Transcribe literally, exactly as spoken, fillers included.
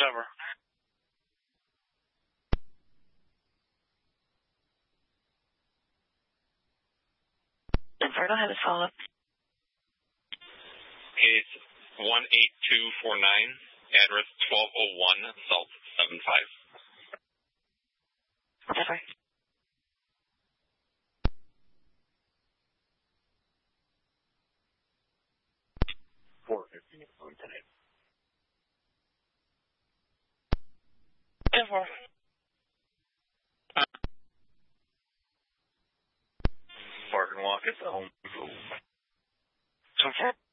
Cover. Inferno had a follow-up. Case one eight two four nine, address twelve oh one, Salt seven five. Over. four fifteen on tonight. ten four. Park and walk is home. ten four.